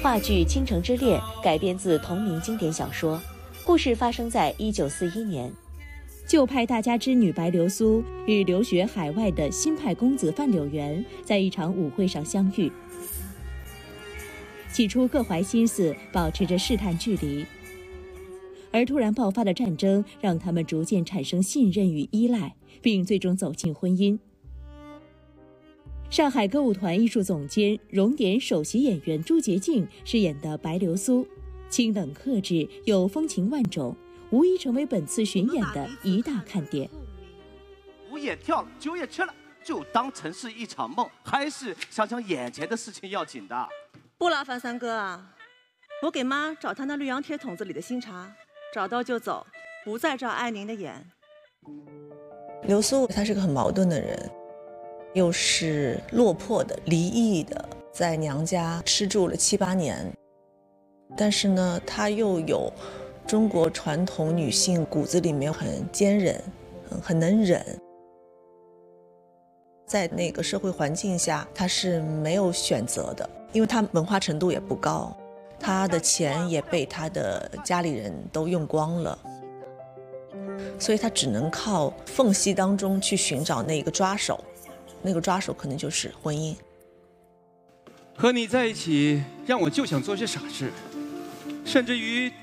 话剧《倾城之恋》改编自同名经典小说，故事发生在1941年。旧派大家之女白流苏与留学海外的新派公子范柳原在一场舞会上相遇。起初各怀心思，保持着试探距离，而突然爆发的战争让他们逐渐产生信任与依赖，并最终走进婚姻。上海歌舞团艺术总监、熔点首席演员朱洁静饰演的白流苏，清冷克制，又风情万种，无疑成为本次巡演的一大看点。 舞也跳了，酒也吃了，就当成是一场梦，还是想想眼前的事情要紧的。 不劳烦三哥啊，我给妈找她那绿洋铁桶子里的新茶，找到就走，不再照爱您的眼。 流苏她是个很矛盾的人，又是落魄的、离异的，在娘家吃住了7、8年，但是呢，她又有中国传统女性骨子里面很坚韧、很能忍。在那个社会环境下，她是没有选择的，因为她文化程度也不高，她的钱也被她的家里人都用光了，所以她只能靠缝隙当中去寻找那个抓手，那个抓手可能就是婚姻。 和你在一起，让我就想做些傻事，甚至于